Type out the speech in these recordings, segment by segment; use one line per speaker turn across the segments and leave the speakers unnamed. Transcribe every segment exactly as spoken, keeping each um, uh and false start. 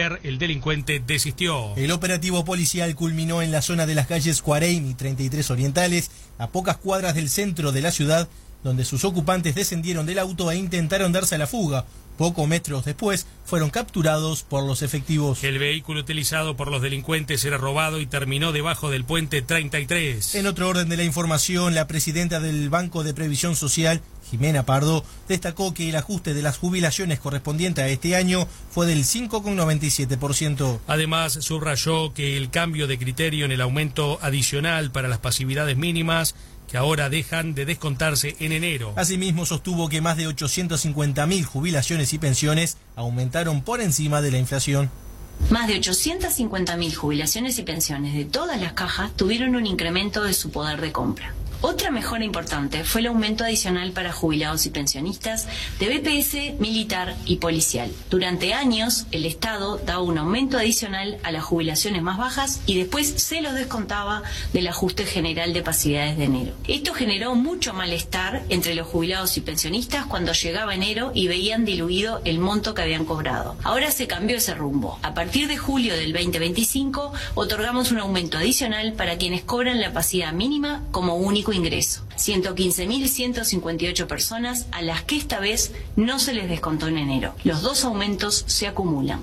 mujer, el delincuente desistió.
El operativo policial culminó en la zona de las calles Cuareim y treinta y tres Orientales, a pocas cuadras del centro de la ciudad, donde sus ocupantes descendieron del auto e intentaron darse a la fuga. Pocos metros después fueron capturados por los efectivos.
El vehículo utilizado por los delincuentes era robado y terminó debajo del puente treinta y tres.
En otro orden de la información, la presidenta del Banco de Previsión Social, Jimena Pardo, destacó que el ajuste de las jubilaciones correspondiente a este año fue del cinco coma noventa y siete por ciento.
Además, subrayó que el cambio de criterio en el aumento adicional para las pasividades mínimas, que ahora dejan de descontarse en enero.
Asimismo, sostuvo que más de ochocientas cincuenta mil jubilaciones y pensiones aumentaron por encima de la inflación.
Más de ochocientas cincuenta mil jubilaciones y pensiones de todas las cajas tuvieron un incremento de su poder de compra. Otra mejora importante fue el aumento adicional para jubilados y pensionistas de B P S, militar y policial. Durante años, el Estado daba un aumento adicional a las jubilaciones más bajas y después se los descontaba del ajuste general de pasividades de enero. Esto generó mucho malestar entre los jubilados y pensionistas cuando llegaba enero y veían diluido el monto que habían cobrado. Ahora se cambió ese rumbo. A partir de julio del veinte veinticinco, otorgamos un aumento adicional para quienes cobran la pasividad mínima como único ingreso. ciento quince mil ciento cincuenta y ocho personas a las que esta vez no se les descontó en enero. Los dos aumentos se acumulan.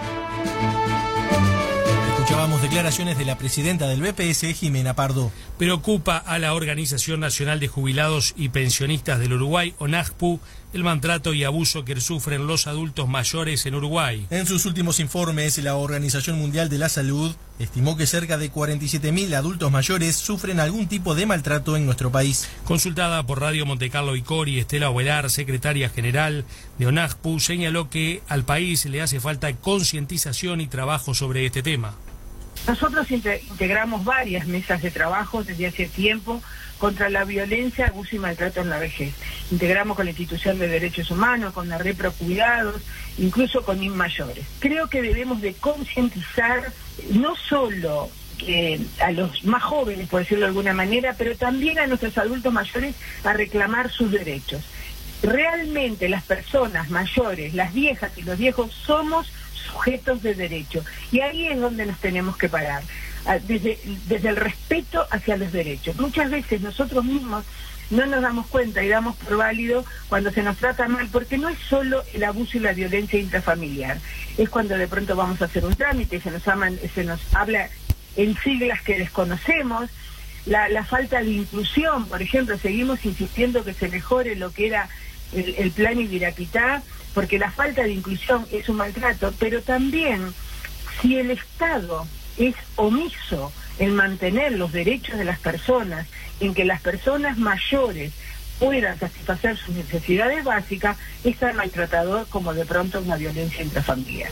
Escuchábamos declaraciones de la presidenta del B P S, Jimena Pardo.
Preocupa a la Organización Nacional de Jubilados y Pensionistas del Uruguay, ONAJPU, el maltrato y abuso que sufren los adultos mayores en Uruguay.
En sus últimos informes, la Organización Mundial de la Salud estimó que cerca de cuarenta y siete mil adultos mayores sufren algún tipo de maltrato en nuestro país.
Consultada por Radio Montecarlo y Cori, Estela Ovelar, secretaria general de ONAJPU, señaló que al país le hace falta concientización y trabajo sobre este tema.
Nosotros integramos varias mesas de trabajo desde hace tiempo contra la violencia, abuso y maltrato en la vejez. Integramos con la Institución de Derechos Humanos, con la Red Pro Cuidados, incluso con INMAYORES. Creo que debemos de concientizar no solo eh, a los más jóvenes, por decirlo de alguna manera, pero también a nuestros adultos mayores a reclamar sus derechos. Realmente las personas mayores, las viejas y los viejos somos sujetos de derecho, y ahí es donde nos tenemos que parar, desde, desde el respeto hacia los derechos. Muchas veces nosotros mismos no nos damos cuenta y damos por válido cuando se nos trata mal, porque no es solo el abuso y la violencia intrafamiliar, es cuando de pronto vamos a hacer un trámite, se nos, aman, se nos habla en siglas que desconocemos, la, la falta de inclusión, por ejemplo, seguimos insistiendo que se mejore lo que era el, el plan Ibirapitá, porque la falta de inclusión es un maltrato, pero también si el Estado es omiso en mantener los derechos de las personas, en que las personas mayores puedan satisfacer sus necesidades básicas, es tan maltratador como de pronto una violencia intrafamiliar.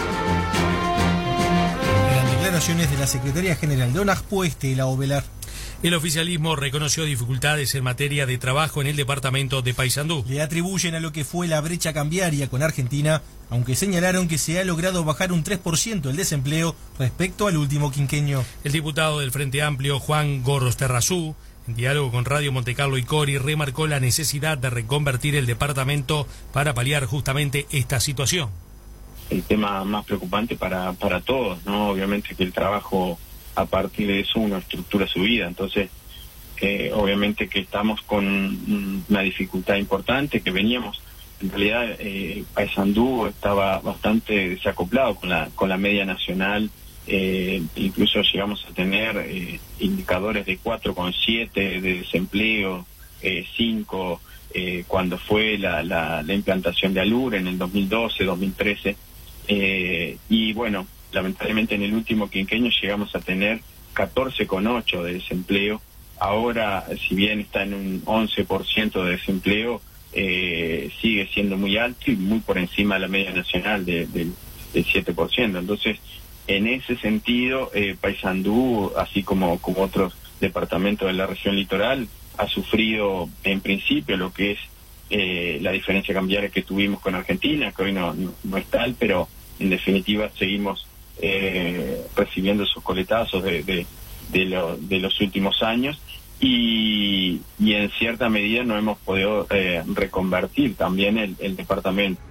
Las declaraciones de la secretaria general de ONAJPU, Estela Ovelar.
El oficialismo reconoció dificultades en materia de trabajo en el departamento de Paysandú.
Le atribuyen a lo que fue la brecha cambiaria con Argentina, aunque señalaron que se ha logrado bajar un tres por ciento el desempleo respecto al último quinquenio.
El diputado del Frente Amplio, Juan Gorosterrazú, en diálogo con Radio Montecarlo y Cori, remarcó la necesidad de reconvertir el departamento para paliar justamente esta situación.
El tema más preocupante para, para todos, ¿no? Obviamente que el trabajo, a partir de eso uno estructura su vida, entonces eh, obviamente que estamos con una dificultad importante, que veníamos, en realidad eh, Paysandú estaba bastante desacoplado con la con la media nacional, eh, incluso llegamos a tener eh, indicadores de cuatro coma siete de desempleo, eh, cinco eh, cuando fue la, la, la implantación de ALUR en el dos mil doce, dos mil trece, eh, y bueno, lamentablemente en el último quinquenio llegamos a tener catorce coma ocho de desempleo. Ahora, si bien está en un once por ciento de desempleo, eh, sigue siendo muy alto y muy por encima de la media nacional de, de, del siete por ciento. Entonces, en ese sentido, eh, Paysandú, así como, como otros departamentos de la región litoral, ha sufrido en principio lo que es eh, la diferencia cambiaria que tuvimos con Argentina, que hoy no, no, no es tal, pero en definitiva seguimos Eh, recibiendo esos coletazos de, de, de, lo, de los últimos años y, y en cierta medida no hemos podido eh, reconvertir también el, el departamento.